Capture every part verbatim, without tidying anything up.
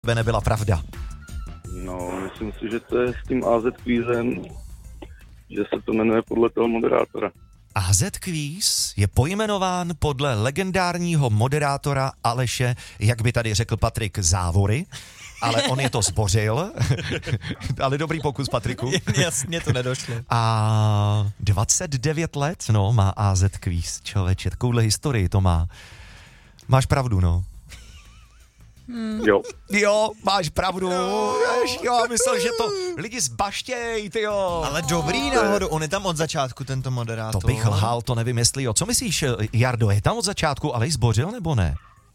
by nebyla pravda? No, myslím si, že to je s tím á zet kvízem, že se to jmenuje podle toho moderátora. á zet Quiz je pojmenován podle legendárního moderátora Aleše, jak by tady řekl Patrik, Závory, ale on je to zbořil. Ale dobrý pokus, Patriku. Jasně, to nedošlo. A dvacet devět let, no, má á zet Quiz, člověče, takovouhle historii to má. Máš pravdu, no. Hmm. Jo. Jo, máš pravdu. Jež, jo, myslel, že to lidi zbaštěj, tyjo. Ale dobrý náhodou, on je tam od začátku, tento moderátor. To bych lhal, to nevím, jestli jo. Co myslíš, Jardo, je tam od začátku, ale zbořil nebo ne?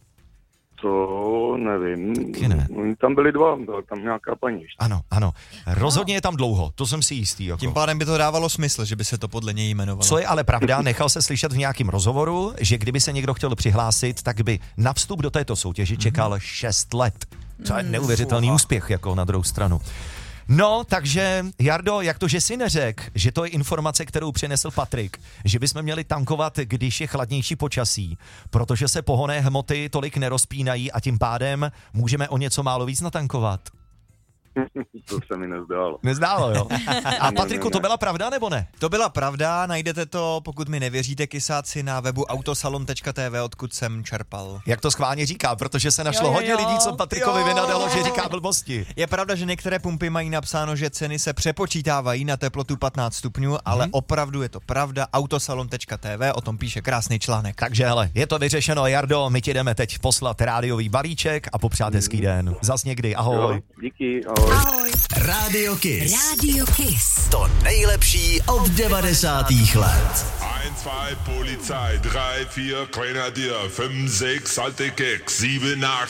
To nevím. Taky ne. Tam byli dva, byla tam nějaká paní ještě. Ano, ano. Rozhodně je tam dlouho, to jsem si jistý. Jako. Tím pádem by to dávalo smysl, že by se to podle něj jmenovalo. Co je ale pravda, nechal se slyšet v nějakém rozhovoru, že kdyby se někdo chtěl přihlásit, tak by na vstup do této soutěže čekal mm-hmm. šest let. To je neuvěřitelný Fuha. úspěch, jako na druhou stranu. No, takže, Jardo, jak to, že jsi neřekl, že to je informace, kterou přinesl Patrik, že bychom měli tankovat, když je chladnější počasí, protože se pohonné hmoty tolik nerozpínají a tím pádem můžeme o něco málo víc natankovat. To se mi nezdálo. Nezdálo, jo? A Ne, Patriku, ne, ne. to byla pravda, nebo ne? To byla pravda, najdete to, pokud mi nevěříte, kysáci, na webu autosalon tečka té vé, odkud jsem čerpal. Jak to schválně říká, protože se našlo Jo, jo, hodně jo. lidí, co Patrikovi Jo. vynadalo, že říká blbosti. Je pravda, že některé pumpy mají napsáno, že ceny se přepočítávají na teplotu patnáct stupňů, ale Mhm. opravdu je to pravda, autosalon tečka té vé, o tom píše krásný článek. Takže hele, je to vyřešeno, Jardo, my ti jdeme teď poslat rádiový balíček a popřát hezký den. Zas někdy, ahoj. Jo, díky, ahoj. Ahoj. Radio Kiss. Radio Kiss. To nejlepší od devadesátých let. eins, zwei, Polizei, drei, vier, Grenadier, fünf, sechs, alte Keks, sieben, acht.